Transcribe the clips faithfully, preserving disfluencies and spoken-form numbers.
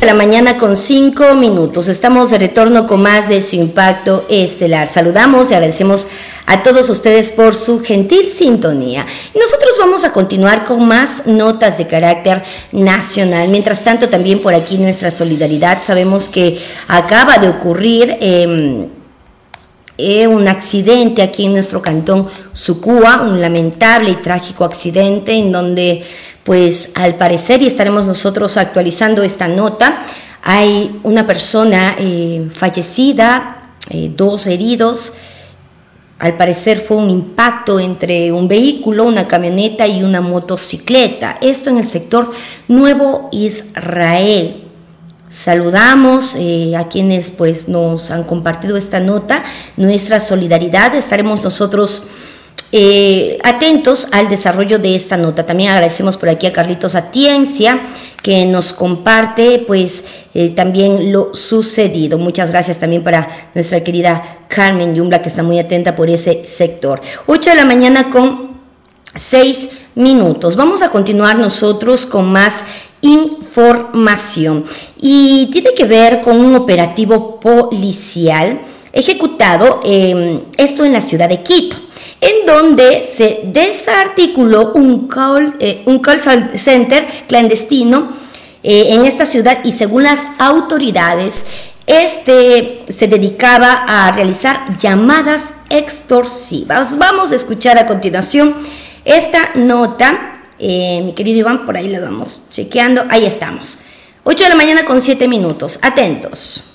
De la mañana con cinco minutos. Estamos de retorno con más de Su Impacto Estelar. Saludamos y agradecemos a todos ustedes por su gentil sintonía. Y nosotros vamos a continuar con más notas de carácter nacional. Mientras tanto, también por aquí nuestra solidaridad. Sabemos que acaba de ocurrir eh, eh, un accidente aquí en nuestro cantón Sucúa, un lamentable y trágico accidente en donde, pues al parecer, y estaremos nosotros actualizando esta nota, hay una persona eh, fallecida, eh, dos heridos. Al parecer fue un impacto entre un vehículo, una camioneta y una motocicleta. Esto en el sector Nuevo Israel. Saludamos eh, a quienes pues nos han compartido esta nota, nuestra solidaridad. Estaremos nosotros eh, atentos al desarrollo de esta nota. También agradecemos por aquí a Carlitos Atiencia, que nos comparte pues eh, también lo sucedido. Muchas gracias también para nuestra querida Carmen Yumbla, que está muy atenta por ese sector. ocho de la mañana con seis minutos. Vamos a continuar nosotros con más información y tiene que ver con un operativo policial ejecutado, eh, esto en la ciudad de Quito, en donde se desarticuló un call, eh, un call center clandestino eh, en esta ciudad, y según las autoridades, este se dedicaba a realizar llamadas extorsivas. Vamos a escuchar a continuación esta nota. Eh, mi querido Iván, por ahí la vamos chequeando. Ahí estamos. ocho de la mañana con siete minutos. Atentos.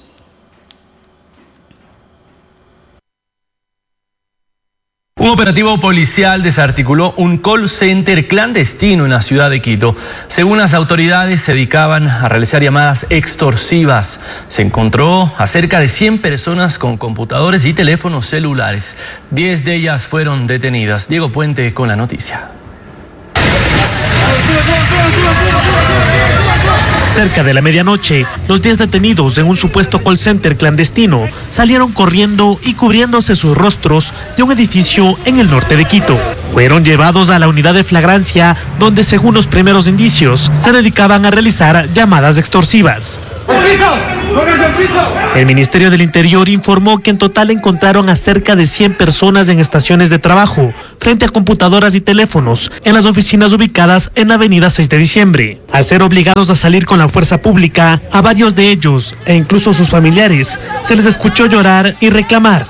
Un operativo policial desarticuló un call center clandestino en la ciudad de Quito. Según las autoridades, se dedicaban a realizar llamadas extorsivas. Se encontró a cerca de cien personas con computadores y teléfonos celulares. diez de ellas fueron detenidas. Diego Puente con la noticia. Cerca de la medianoche, los diez detenidos en un supuesto call center clandestino salieron corriendo y cubriéndose sus rostros de un edificio en el norte de Quito. Fueron llevados a la unidad de flagrancia, donde, según los primeros indicios, se dedicaban a realizar llamadas extorsivas. El Ministerio del Interior informó que en total encontraron a cerca de cien personas en estaciones de trabajo, frente a computadoras y teléfonos, en las oficinas ubicadas en Avenida seis de diciembre. Al ser obligados a salir con la fuerza pública, a varios de ellos, e incluso sus familiares, se les escuchó llorar y reclamar.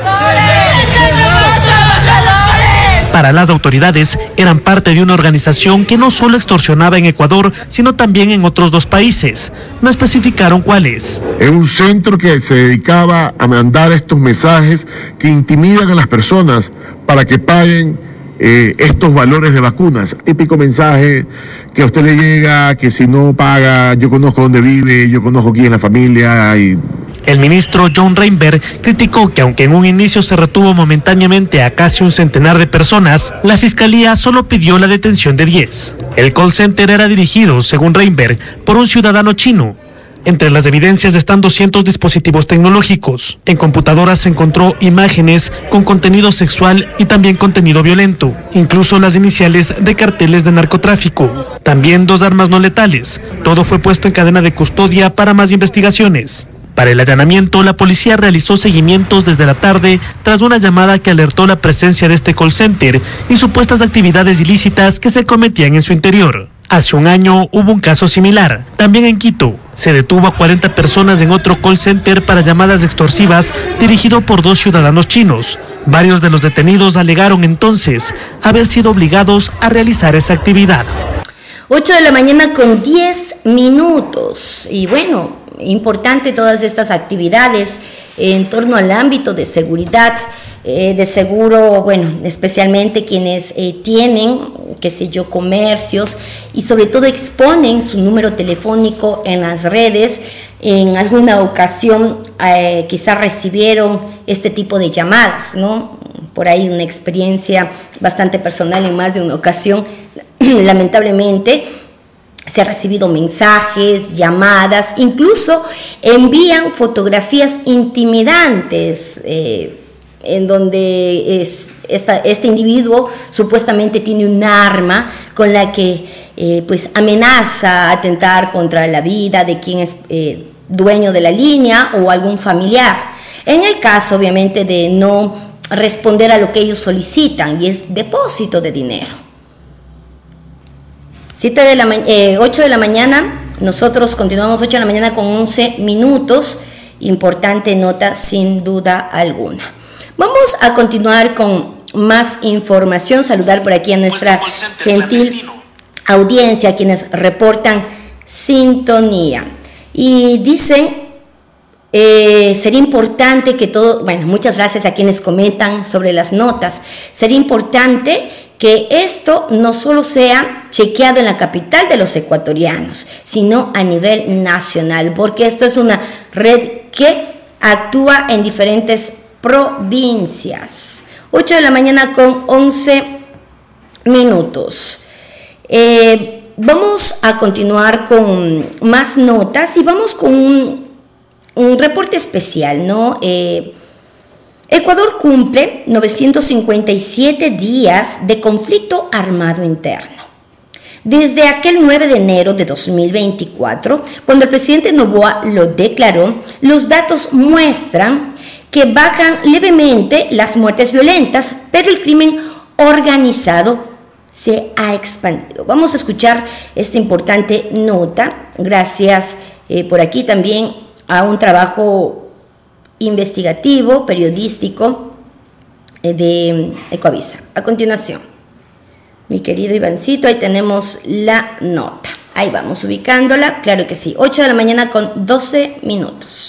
Para las autoridades, eran parte de una organización que no solo extorsionaba en Ecuador, sino también en otros dos países. No especificaron cuáles. Es un centro que se dedicaba a mandar estos mensajes que intimidan a las personas para que paguen eh, estos valores de vacunas. Típico mensaje que a usted le llega, que si no paga, yo conozco dónde vive, yo conozco quién es la familia y... El ministro John Reinberg criticó que aunque en un inicio se retuvo momentáneamente a casi un centenar de personas, la fiscalía solo pidió la detención de diez. El call center era dirigido, según Reinberg, por un ciudadano chino. Entre las evidencias están doscientos dispositivos tecnológicos. En computadoras se encontró imágenes con contenido sexual y también contenido violento, incluso las iniciales de carteles de narcotráfico. También dos armas no letales. Todo fue puesto en cadena de custodia para más investigaciones. Para el allanamiento, la policía realizó seguimientos desde la tarde tras una llamada que alertó la presencia de este call center y supuestas actividades ilícitas que se cometían en su interior. Hace un año hubo un caso similar, también en Quito. Se detuvo a cuarenta personas en otro call center para llamadas extorsivas dirigido por dos ciudadanos chinos. Varios de los detenidos alegaron entonces haber sido obligados a realizar esa actividad. ocho de la mañana con diez minutos. Y bueno, importante todas estas actividades en torno al ámbito de seguridad, eh, de seguro, bueno, especialmente quienes eh, tienen, qué sé yo, comercios y sobre todo exponen su número telefónico en las redes. En alguna ocasión eh, quizás recibieron este tipo de llamadas, ¿no? Por ahí una experiencia bastante personal en más de una ocasión, lamentablemente. Se ha recibido mensajes, llamadas, incluso envían fotografías intimidantes eh, en donde es, esta, este individuo supuestamente tiene un arma con la que eh, pues amenaza atentar contra la vida de quien es eh, dueño de la línea o algún familiar. En el caso, obviamente, de no responder a lo que ellos solicitan, y es depósito de dinero. siete de la eh, ocho de la mañana, nosotros continuamos ocho de la mañana con once minutos, importante nota sin duda alguna. Vamos a continuar con más información, saludar por aquí a nuestra gentil audiencia, quienes reportan sintonía. Y dicen, eh, sería importante que todo, bueno, muchas gracias a quienes comentan sobre las notas, sería importante que esto no solo sea chequeado en la capital de los ecuatorianos, sino a nivel nacional, porque esto es una red que actúa en diferentes provincias. ocho de la mañana con once minutos. Eh, vamos a continuar con más notas y vamos con un, un reporte especial, ¿no? Eh, Ecuador cumple novecientos cincuenta y siete días de conflicto armado interno. Desde aquel nueve de enero de dos mil veinticuatro, cuando el presidente Noboa lo declaró, los datos muestran que bajan levemente las muertes violentas, pero el crimen organizado se ha expandido. Vamos a escuchar esta importante nota, gracias eh, por aquí también a un trabajo investigativo, periodístico eh, de Ecoavisa. A continuación, mi querido Ivancito, ahí tenemos la nota. Ahí vamos ubicándola, claro que sí, ocho de la mañana con doce minutos.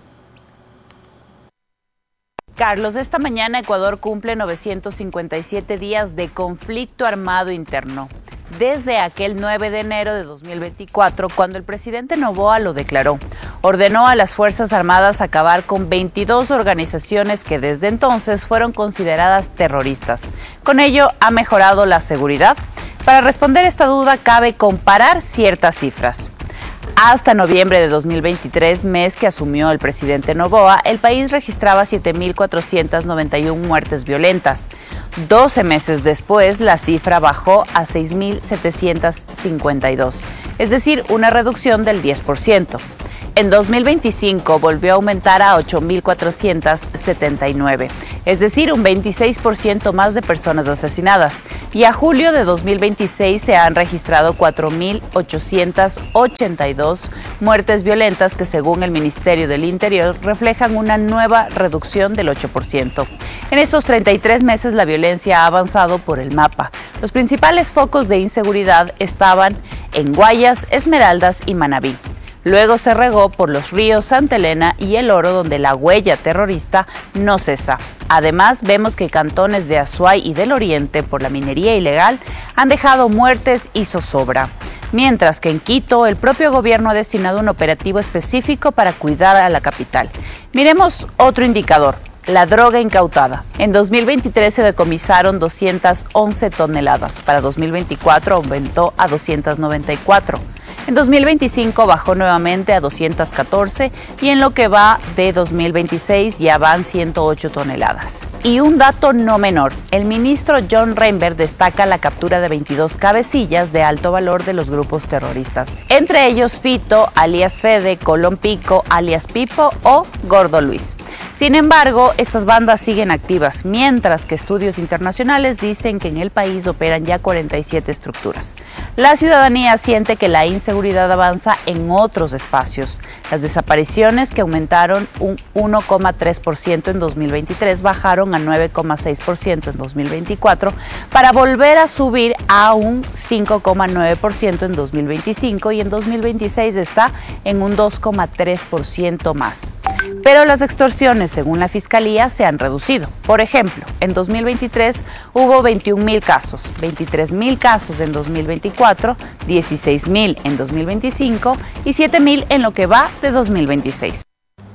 Carlos, esta mañana Ecuador cumple novecientos cincuenta y siete días de conflicto armado interno. Desde aquel nueve de enero de dos mil veinticuatro, cuando el presidente Noboa lo declaró, ordenó a las Fuerzas Armadas acabar con veintidós organizaciones que desde entonces fueron consideradas terroristas. Con ello ha mejorado la seguridad. Para responder esta duda cabe comparar ciertas cifras. Hasta noviembre de dos mil veintitrés, mes que asumió el presidente Noboa, el país registraba siete mil cuatrocientas noventa y una muertes violentas. doce meses después, la cifra bajó a seis mil setecientas cincuenta y dos, es decir, una reducción del diez por ciento. En dos mil veinticinco volvió a aumentar a ocho mil cuatrocientas setenta y nueve, es decir, un veintiséis por ciento más de personas asesinadas. Y a julio de dos mil veintiséis se han registrado cuatro mil ochocientas ochenta y dos muertes violentas que, según el Ministerio del Interior, reflejan una nueva reducción del ocho por ciento. En estos treinta y tres meses la violencia ha avanzado por el mapa. Los principales focos de inseguridad estaban en Guayas, Esmeraldas y Manabí. Luego se regó por los ríos Santa Elena y El Oro, donde la huella terrorista no cesa. Además, vemos que cantones de Azuay y del Oriente, por la minería ilegal, han dejado muertes y zozobra. Mientras que en Quito, el propio gobierno ha destinado un operativo específico para cuidar a la capital. Miremos otro indicador: la droga incautada. En dos mil veintitrés se decomisaron doscientas once toneladas. Para dos mil veinticuatro aumentó a doscientas noventa y cuatro. En dos mil veinticinco bajó nuevamente a doscientas catorce y en lo que va de dos mil veintiséis ya van ciento ocho toneladas. Y un dato no menor, el ministro John Reinberg destaca la captura de veintidós cabecillas de alto valor de los grupos terroristas, entre ellos Fito, alias Fede, Colón Pico, alias Pipo o Gordo Luis. Sin embargo, estas bandas siguen activas, mientras que estudios internacionales dicen que en el país operan ya cuarenta y siete estructuras. La ciudadanía siente que la inseguridad avanza en otros espacios. Las desapariciones, que aumentaron un uno coma tres por ciento en dos mil veintitrés, bajaron a nueve coma seis por ciento en dos mil veinticuatro, para volver a subir a un cinco coma nueve por ciento en dos mil veinticinco, y en dos mil veintiséis está en un dos coma tres por ciento más. Pero las extorsiones, según la Fiscalía, se han reducido. Por ejemplo, en dos mil veintitrés hubo veintiún mil casos, veintitrés mil casos en dos mil veinticuatro, dieciséis mil en dos mil veinticinco y siete mil en lo que va de dos mil veintiséis.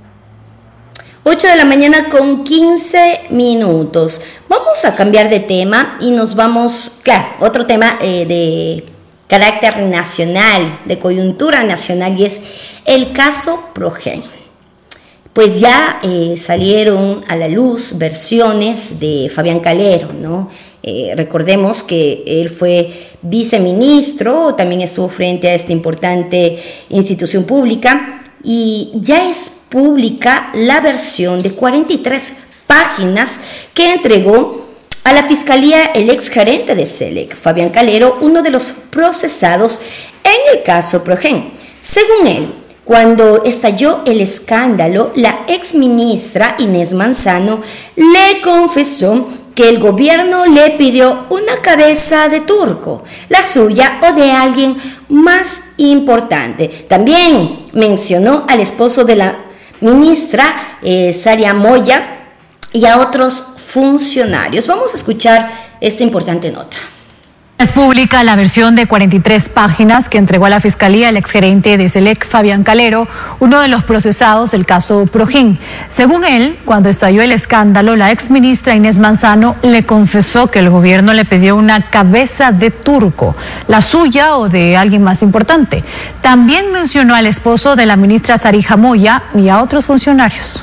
ocho de la mañana con quince minutos. Vamos a cambiar de tema y nos vamos, claro, otro tema eh, de carácter nacional, de coyuntura nacional, y es el caso Progen. pues ya eh, salieron a la luz versiones de Fabián Calero, ¿no? Eh, recordemos que él fue viceministro, también estuvo frente a esta importante institución pública, y ya es pública la versión de cuarenta y tres páginas que entregó a la Fiscalía el exgerente de SELEC, Fabián Calero, uno de los procesados en el caso Progen. Según él, cuando estalló el escándalo, la exministra Inés Manzano le confesó que el gobierno le pidió una cabeza de turco, la suya o de alguien más importante. También mencionó al esposo de la ministra, eh, Saria Moya, y a otros funcionarios. Vamos a escuchar esta importante nota. Es pública la versión de cuarenta y tres páginas que entregó a la Fiscalía el exgerente de SELEC, Fabián Calero, uno de los procesados del caso Progen. Según él, cuando estalló el escándalo, la exministra Inés Manzano le confesó que el gobierno le pidió una cabeza de turco, la suya o de alguien más importante. También mencionó al esposo de la ministra Sarija Moya y a otros funcionarios.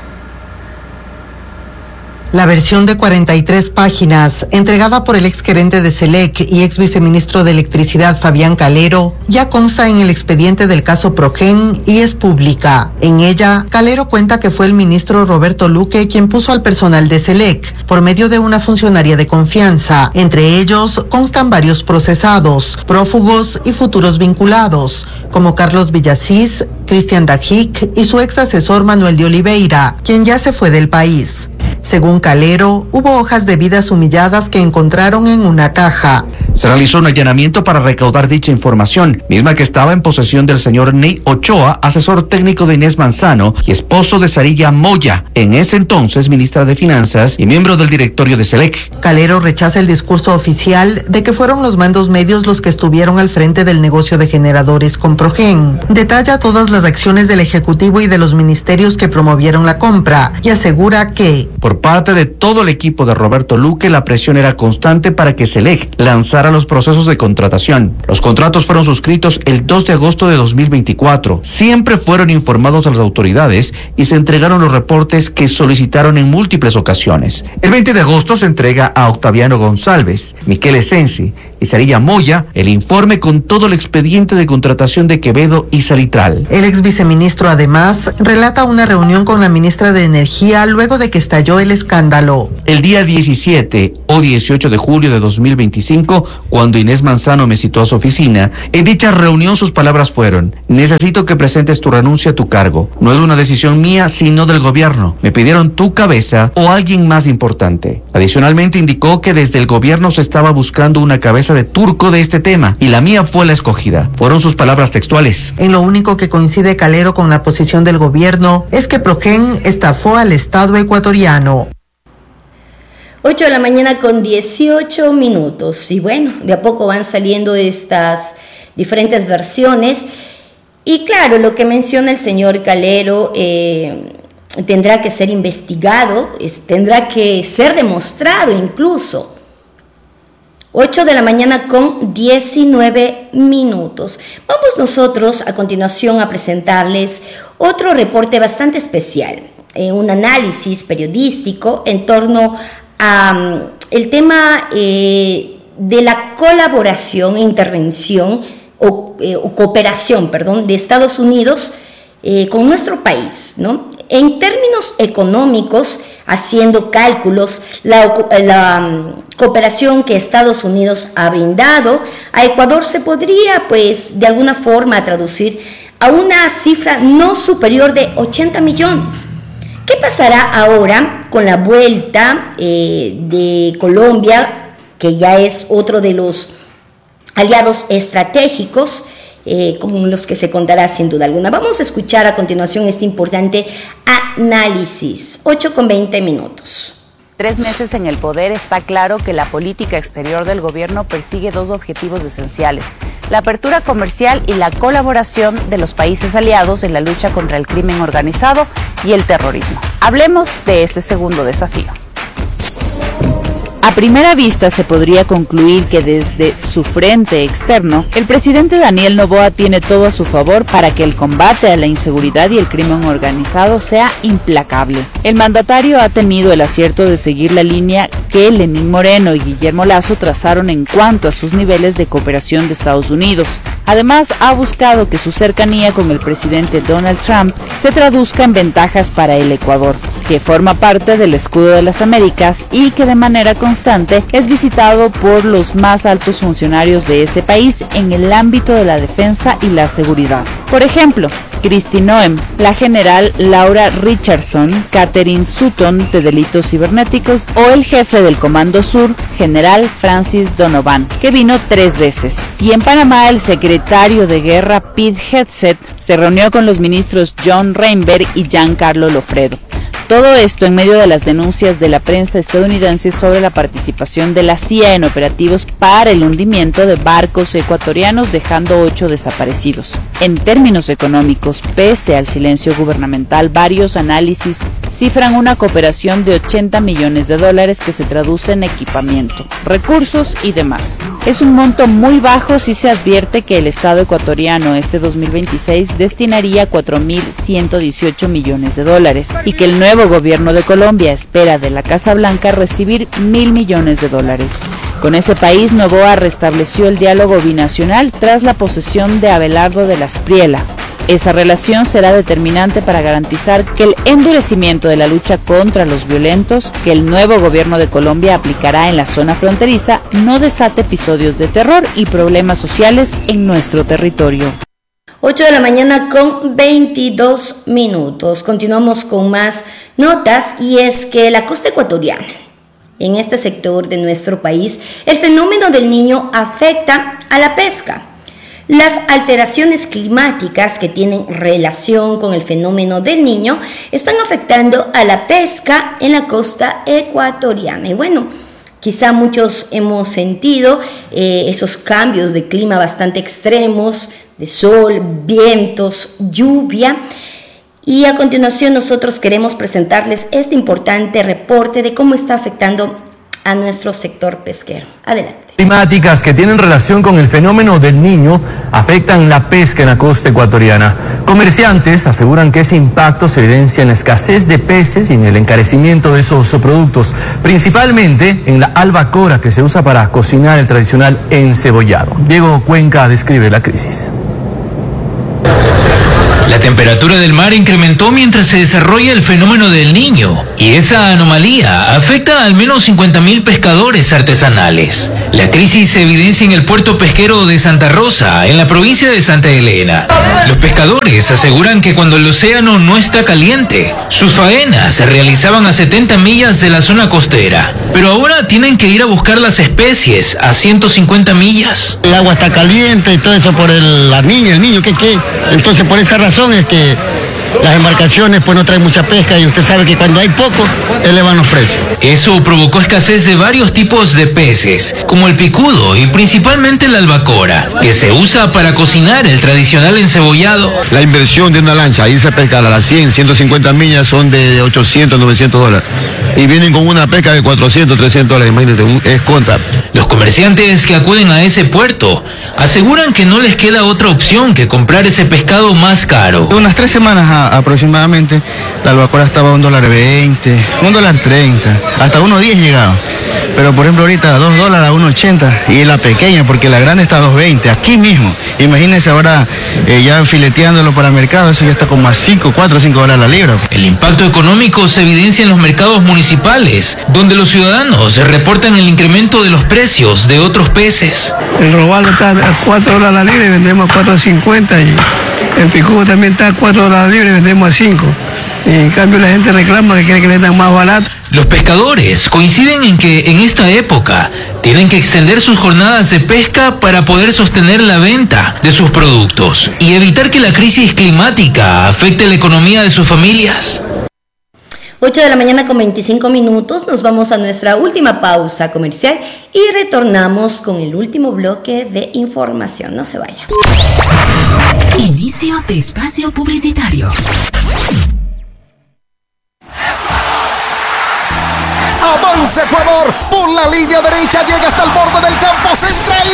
La versión de cuarenta y tres páginas, entregada por el exgerente de SELEC y ex viceministro de Electricidad Fabián Calero, ya consta en el expediente del caso Progen y es pública. En ella, Calero cuenta que fue el ministro Roberto Luque quien puso al personal de SELEC por medio de una funcionaria de confianza. Entre ellos constan varios procesados, prófugos y futuros vinculados, como Carlos Villasís, Cristian Dajic y su ex asesor Manuel de Oliveira, quien ya se fue del país. Según Calero, hubo hojas de vidas humilladas que encontraron en una caja. Se realizó un allanamiento para recaudar dicha información, misma que estaba en posesión del señor Ney Ochoa, asesor técnico de Inés Manzano y esposo de Sarija Moya, en ese entonces ministra de Finanzas y miembro del directorio de SELEC. Calero rechaza el discurso oficial de que fueron los mandos medios los que estuvieron al frente del negocio de generadores con Progen. Detalla todas las acciones del Ejecutivo y de los ministerios que promovieron la compra y asegura que, por parte de todo el equipo de Roberto Luque, la presión era constante para que SELEC lanzara los procesos de contratación. Los contratos fueron suscritos el dos de agosto de dos mil veinticuatro. Siempre fueron informados a las autoridades y se entregaron los reportes que solicitaron en múltiples ocasiones. El veinte de agosto se entrega a Octaviano González, Miquel Esensi y Sarija Moya el informe con todo el expediente de contratación de Quevedo y Salitral. El ex viceministro además relata una reunión con la ministra de Energía luego de que estalló el escándalo. El día diecisiete o dieciocho de julio de dos mil veinticinco, cuando Inés Manzano me citó a su oficina, en dicha reunión sus palabras fueron: necesito que presentes tu renuncia a tu cargo. No es una decisión mía, sino del gobierno. Me pidieron tu cabeza o alguien más importante. Adicionalmente indicó que desde el gobierno se estaba buscando una cabeza de turco de este tema y la mía fue la escogida. Fueron sus palabras textuales. En lo único que coincide Calero con la posición del gobierno es que Progen estafó al Estado ecuatoriano. ocho de la mañana con dieciocho minutos. Y bueno, de a poco van saliendo estas diferentes versiones. Y claro, lo que menciona el señor Calero eh, tendrá que ser investigado, es, tendrá que ser demostrado incluso. ocho de la mañana con diecinueve minutos. Vamos nosotros a continuación a presentarles otro reporte bastante especial, eh, un análisis periodístico en torno a um, el tema eh, de la colaboración e intervención o, eh, o cooperación, perdón, de Estados Unidos eh, con nuestro país, ¿no? En términos económicos, haciendo cálculos, la, la um, cooperación que Estados Unidos ha brindado a Ecuador se podría, pues, de alguna forma traducir a una cifra no superior de ochenta millones. ¿Qué pasará ahora con la vuelta eh, de Colombia, que ya es otro de los aliados estratégicos eh, con los que se contará sin duda alguna? Vamos a escuchar a continuación este importante análisis. ocho con veinte minutos. Tres meses en el poder, está claro que la política exterior del gobierno persigue dos objetivos esenciales: la apertura comercial y la colaboración de los países aliados en la lucha contra el crimen organizado y el terrorismo. Hablemos de este segundo desafío. A primera vista se podría concluir que desde su frente externo, el presidente Daniel Noboa tiene todo a su favor para que el combate a la inseguridad y el crimen organizado sea implacable. El mandatario ha tenido el acierto de seguir la línea que Lenín Moreno y Guillermo Lasso trazaron en cuanto a sus niveles de cooperación de Estados Unidos. Además, ha buscado que su cercanía con el presidente Donald Trump se traduzca en ventajas para el Ecuador, que forma parte del escudo de las Américas y que de manera constante es visitado por los más altos funcionarios de ese país en el ámbito de la defensa y la seguridad. Por ejemplo, Kristi Noem, la general Laura Richardson, Catherine Sutton de Delitos Cibernéticos o el jefe del Comando Sur, general Francis Donovan, que vino tres veces. Y en Panamá, el secretario de Guerra Pete Hegseth se reunió con los ministros John Reinberg y Giancarlo Lofredo. Todo esto en medio de las denuncias de la prensa estadounidense sobre la participación de la C I A en operativos para el hundimiento de barcos ecuatorianos, dejando ocho desaparecidos. En términos económicos, pese al silencio gubernamental, varios análisis cifran una cooperación de ochenta millones de dólares que se traduce en equipamiento, recursos y demás. Es un monto muy bajo si se advierte que el Estado ecuatoriano este dos mil veintiséis destinaría cuatro mil ciento dieciocho millones de dólares y que el nuevo gobierno de Colombia espera de la Casa Blanca recibir mil millones de dólares. Con ese país, Noboa restableció el diálogo binacional tras la posesión de Abelardo de la Espriella. Esa relación será determinante para garantizar que el endurecimiento de la lucha contra los violentos que el nuevo gobierno de Colombia aplicará en la zona fronteriza no desate episodios de terror y problemas sociales en nuestro territorio. ocho de la mañana con veintidós minutos. Continuamos con más notas y es que la costa ecuatoriana, en este sector de nuestro país, el fenómeno del Niño afecta a la pesca. Las alteraciones climáticas que tienen relación con el fenómeno del Niño están afectando a la pesca en la costa ecuatoriana. Y bueno, quizá muchos hemos sentido eh, esos cambios de clima bastante extremos, de sol, vientos, lluvia. Y a continuación nosotros queremos presentarles este importante reporte de cómo está afectando a nuestro sector pesquero. Adelante. Climáticas que tienen relación con el fenómeno del Niño afectan la pesca en la costa ecuatoriana. Comerciantes aseguran que ese impacto se evidencia en la escasez de peces y en el encarecimiento de esos productos, principalmente en la albacora que se usa para cocinar el tradicional encebollado. Diego Cuenca describe la crisis. La temperatura del mar incrementó mientras se desarrolla el fenómeno del Niño, y esa anomalía afecta a al menos cincuenta mil pescadores artesanales. La crisis se evidencia en el puerto pesquero de Santa Rosa, en la provincia de Santa Elena. Los pescadores aseguran que cuando el océano no está caliente, sus faenas se realizaban a setenta millas de la zona costera, pero ahora tienen que ir a buscar las especies a ciento cincuenta millas. El agua está caliente y todo eso por el, la niña, el niño, ¿qué qué? Entonces por esa razón es que las embarcaciones pues no traen mucha pesca y usted sabe que cuando hay poco elevan los precios. Eso provocó escasez de varios tipos de peces, como el picudo y principalmente la albacora, que se usa para cocinar el tradicional encebollado. La inversión de una lancha, irse a pescar a las cien, ciento cincuenta millas son de ochocientos, novecientos dólares. Y vienen con una pesca de cuatrocientos, trescientos dólares, imagínate, es contra. Los comerciantes que acuden a ese puerto aseguran que no les queda otra opción que comprar ese pescado más caro. Unas tres semanas a, aproximadamente, la albacora estaba a un dólar veinte, un dólar treinta, hasta uno diez llegaba. Pero por ejemplo ahorita a dos dólares a uno ochenta y la pequeña, porque la grande está a dos veinte, aquí mismo. Imagínense ahora eh, ya fileteándolo para el mercado, eso ya está como a cinco, cuatro, cinco dólares la libra. El impacto económico se evidencia en los mercados municipales, donde los ciudadanos reportan el incremento de los precios de otros peces. El robalo está a cuatro dólares la libra y vendemos a cuatro cincuenta, y el picudo también está a cuatro dólares la libra y vendemos a cinco. Y en cambio la gente reclama que quiere que le den más barato. Los pescadores coinciden en que en esta época tienen que extender sus jornadas de pesca para poder sostener la venta de sus productos y evitar que la crisis climática afecte la economía de sus familias. ocho de la mañana con veinticinco minutos, nos vamos a nuestra última pausa comercial y retornamos con el último bloque de información. No se vaya. Inicio de espacio publicitario. Avanza Ecuador. Por la línea derecha llega hasta el borde del campo central.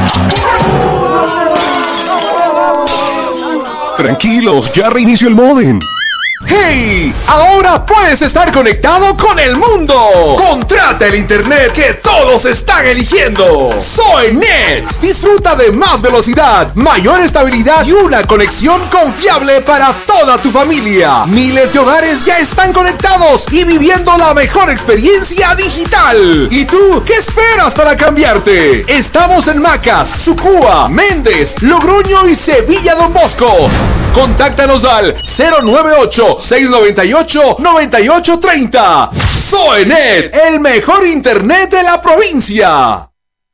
Tranquilos, ya reinicio el módem. ¡Hey! Ahora puedes estar conectado con el mundo. Contrata el internet que todos están eligiendo. Soynet. Disfruta de más velocidad, mayor estabilidad y una conexión confiable para toda tu familia. Miles de hogares ya están conectados y viviendo la mejor experiencia digital. ¿Y tú qué esperas para cambiarte? Estamos en Macas, Sucúa, Méndez, Logroño y Sevilla Don Bosco. Contáctanos al cero nueve ocho, seis nueve ocho, nueve ocho tres cero. Soynet, el mejor internet de la provincia.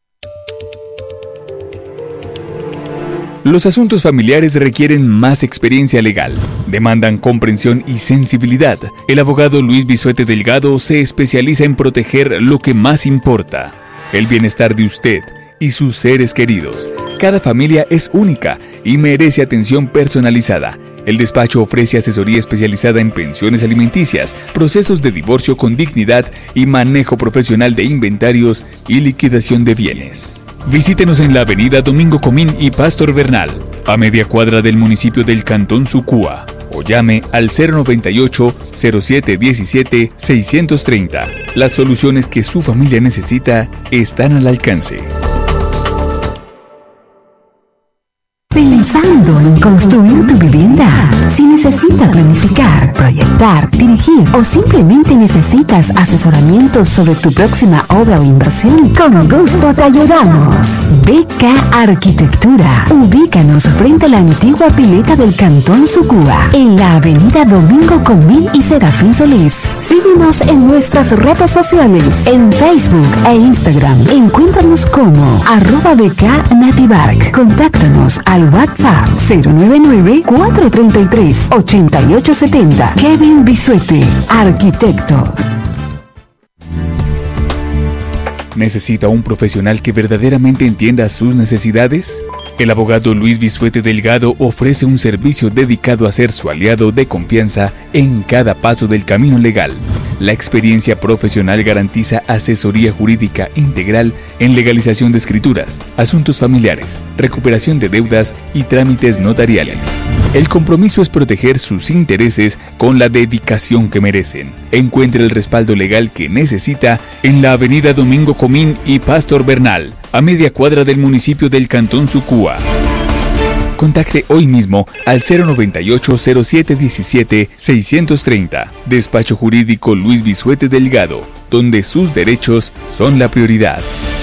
Los asuntos familiares requieren más experiencia legal, demandan comprensión y sensibilidad. El abogado Luis Bisuete Delgado se especializa en proteger lo que más importa, el bienestar de usted y sus seres queridos. Cada familia es única y merece atención personalizada. El despacho ofrece asesoría especializada en pensiones alimenticias, procesos de divorcio con dignidad y manejo profesional de inventarios y liquidación de bienes. Visítenos en la avenida Domingo Comín y Pastor Bernal, a media cuadra del municipio del Cantón Sucúa, o llame al cero noventa y ocho, cero siete diecisiete, seiscientos treinta. Las soluciones que su familia necesita están al alcance. Pensando en construir tu vivienda, si necesitas planificar, proyectar, dirigir o simplemente necesitas asesoramiento sobre tu próxima obra o inversión, con gusto te ayudamos. B K Arquitectura. Ubícanos frente a la antigua pileta del Cantón Sucúa, en la avenida Domingo Comín y Serafín Solís. Síguenos en nuestras redes sociales, en Facebook e Instagram. Encuéntranos como arroba B K Nativark. Contáctanos al WhatsApp cero nueve nueve, cuatro tres tres, ocho ocho siete cero. Kevin Bisuete, arquitecto. ¿Necesita un profesional que verdaderamente entienda sus necesidades? El abogado Luis Bisuete Delgado ofrece un servicio dedicado a ser su aliado de confianza en cada paso del camino legal. La experiencia profesional garantiza asesoría jurídica integral en legalización de escrituras, asuntos familiares, recuperación de deudas y trámites notariales. El compromiso es proteger sus intereses con la dedicación que merecen. Encuentre el respaldo legal que necesita en la avenida Domingo Comín y Pastor Bernal, a media cuadra del municipio del Cantón Sucúa. Contacte hoy mismo al cero noventa y ocho, cero siete diecisiete, seiscientos treinta. Despacho Jurídico Luis Bisuete Delgado, donde sus derechos son la prioridad.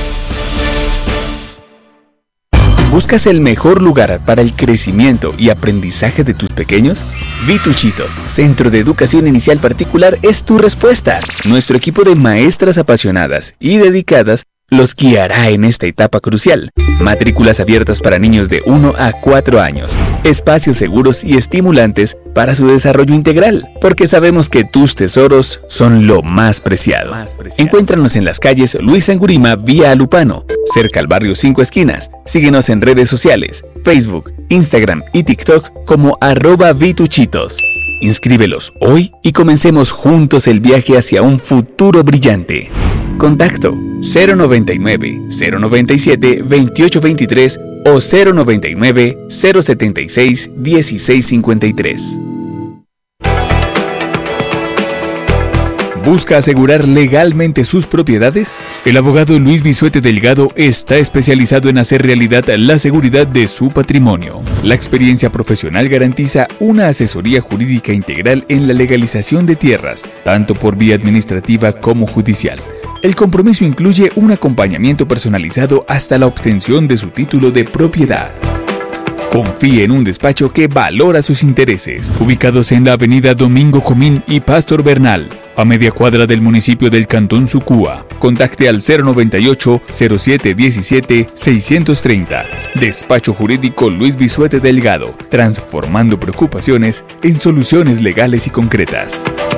¿Buscas el mejor lugar para el crecimiento y aprendizaje de tus pequeños? Vituchitos, Centro de Educación Inicial Particular, es tu respuesta. Nuestro equipo de maestras apasionadas y dedicadas los guiará en esta etapa crucial. Matrículas abiertas para niños de uno a cuatro años. Espacios seguros y estimulantes para su desarrollo integral, porque sabemos que tus tesoros son lo más preciado. Más preciado. Encuéntranos en las calles Luis Angurima vía Alupano, cerca al barrio Cinco Esquinas. Síguenos en redes sociales, Facebook, Instagram y TikTok como arroba Vituchitos. Inscríbelos hoy y comencemos juntos el viaje hacia un futuro brillante. Contacto cero noventa y nueve, cero noventa y siete, veintiocho veintitrés o cero noventa y nueve, cero setenta y seis, dieciséis cincuenta y tres. ¿Busca asegurar legalmente sus propiedades? El abogado Luis Bisuete Delgado está especializado en hacer realidad la seguridad de su patrimonio. La experiencia profesional garantiza una asesoría jurídica integral en la legalización de tierras, tanto por vía administrativa como judicial. El compromiso incluye un acompañamiento personalizado hasta la obtención de su título de propiedad. Confíe en un despacho que valora sus intereses, ubicados en la avenida Domingo Comín y Pastor Bernal, a media cuadra del municipio del Cantón Sucúa. Contacte al cero noventa y ocho, cero siete diecisiete, seiscientos treinta. Despacho Jurídico Luis Bisuete Delgado, transformando preocupaciones en soluciones legales y concretas.